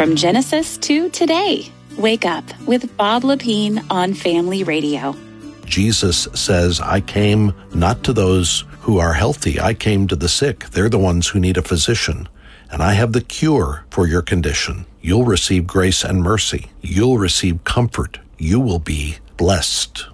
From Genesis to today, Wake Up with Bob Lepine on Family Radio. Jesus says, I came not to those who are healthy. I came to the sick. They're the ones who need a physician. And I have the cure for your condition. You'll receive grace and mercy. You'll receive comfort. You will be blessed.